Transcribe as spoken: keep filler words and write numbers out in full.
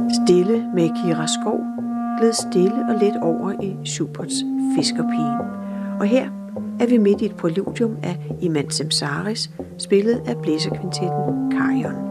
Stille med Kira Skov gled stille og let over i Schuberts Fiskerpigen. Og her er vi midt i et præludium af Iman Semsaris, spillet af blæserkvintetten Karion.